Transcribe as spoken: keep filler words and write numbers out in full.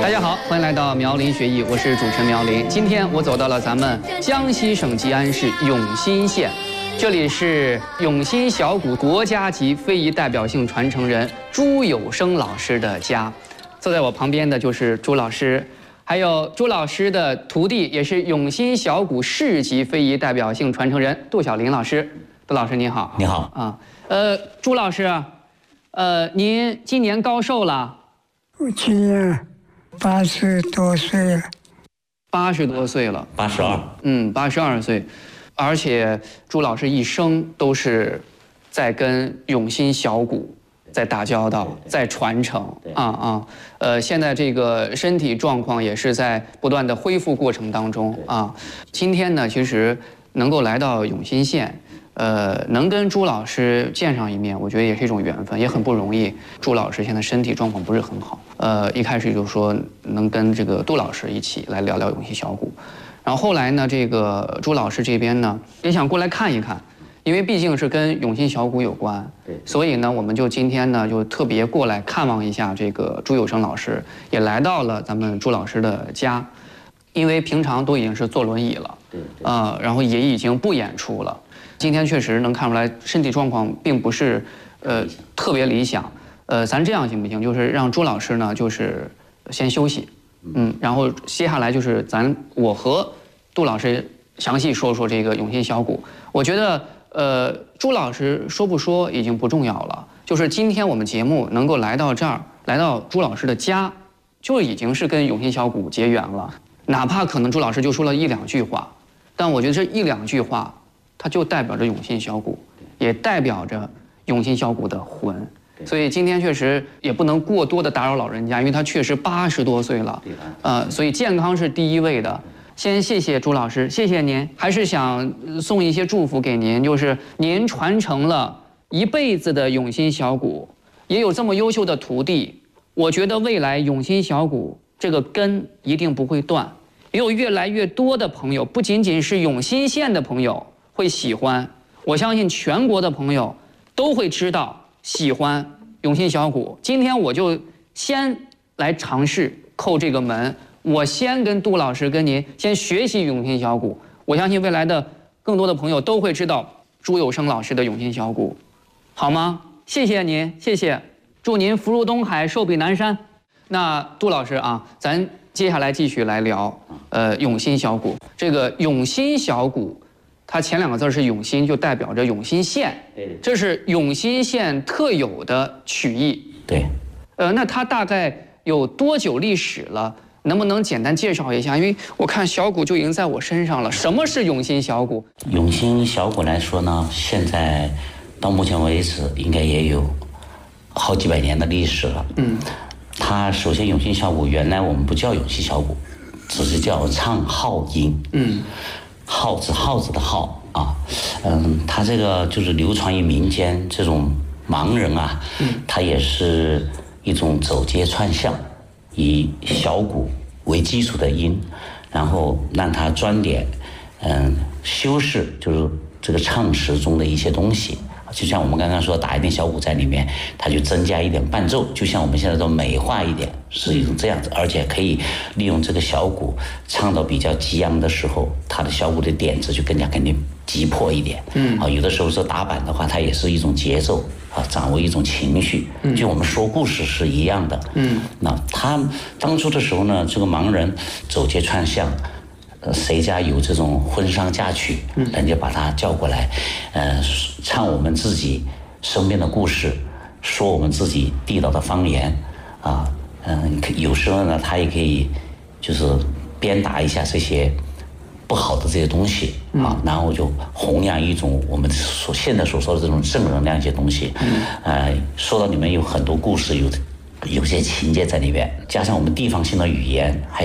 大家好，欢迎来到苗林学艺，我是主持人苗林。今天我走到了咱们江西省吉安市永新县，这里是永新小鼓国家级非遗代表性传承人朱有生老师的家。坐在我旁边的就是朱老师，还有朱老师的徒弟，也是永新小鼓市级非遗代表性传承人杜小林老师。杜老师您好。 你好啊，呃，朱老师，呃，您今年高寿了？ 我今年八十多岁了。 八十多岁了。 八十二。 嗯，八十二岁，而且朱老师一生都是在跟永新小鼓在打交道，在传承啊啊。呃，现在这个身体状况也是在不断的恢复过程当中啊。今天呢，其实能够来到永新县。呃，能跟朱老师见上一面，我觉得也是一种缘分，也很不容易。朱老师现在身体状况不是很好，呃，一开始就说能跟这个杜老师一起来聊聊永新小鼓，然后后来呢，这个朱老师这边呢也想过来看一看，因为毕竟是跟永新小鼓有关，所以呢，我们就今天呢就特别过来看望一下这个朱有生老师，也来到了咱们朱老师的家，因为平常都已经是坐轮椅了，呃，然后也已经不演出了。今天确实能看出来身体状况并不是，呃，特别理想。呃，咱这样行不行？就是让朱老师呢，就是先休息，嗯，然后接下来就是咱我和杜老师详细说说这个永新小鼓。我觉得，呃，朱老师说不说已经不重要了，就是今天我们节目能够来到这儿，来到朱老师的家，就已经是跟永新小鼓结缘了。哪怕可能朱老师就说了一两句话，但我觉得这一两句话。它就代表着永新小鼓，也代表着永新小鼓的魂，所以今天确实也不能过多的打扰老人家，因为他确实八十多岁了，呃，所以健康是第一位的。先谢谢朱老师，谢谢您，还是想送一些祝福给您，就是您传承了一辈子的永新小鼓，也有这么优秀的徒弟，我觉得未来永新小鼓这个根一定不会断，也有越来越多的朋友，不仅仅是永新县的朋友。会喜欢，我相信全国的朋友都会知道喜欢永新小鼓。今天我就先来尝试叩这个门，我先跟杜老师跟您先学习永新小鼓。我相信未来的更多的朋友都会知道朱有生老师的永新小鼓，好吗？谢谢您，谢谢，祝您福如东海，寿比南山。那杜老师啊，咱接下来继续来聊，呃，永新小鼓。这个永新小鼓。它前两个字是永新，就代表着永新县，这是永新县特有的曲艺。 对， 呃，那它大概有多久历史了？能不能简单介绍一下？因为我看小鼓就已经在我身上了。什么是永新小鼓？ 永新小鼓来说呢，现在到目前为止应该也有好几百年的历史了。嗯，它首先永新小鼓原来我们不叫永新小鼓，只是叫唱号音。嗯。号子号子的号啊，嗯，他这个就是流传于民间，这种盲人啊，嗯，他也是一种走街串巷，以小鼓为基础的音，然后让他装点，嗯，修饰就是这个唱词中的一些东西。就像我们刚刚说打一点小鼓在里面，它就增加一点伴奏，就像我们现在都美化一点，是一种这样子，而且可以利用这个小鼓唱到比较激昂的时候，它的小鼓的点子就更加肯定急迫一点。嗯，啊，有的时候说打板的话，它也是一种节奏啊，掌握一种情绪，就我们说故事是一样的。嗯，那他当初的时候呢，这个盲人走街串巷。呃，谁家有这种婚丧嫁娶，人家把他叫过来，呃，唱我们自己身边的故事，说我们自己地道的方言，啊，嗯，有时候呢，他也可以就是鞭打一下这些不好的这些东西啊，然后就弘扬一种我们所现在所说的这种正能量一些东西，呃，说到里面有很多故事，有有些情节在里面，加上我们地方性的语言，还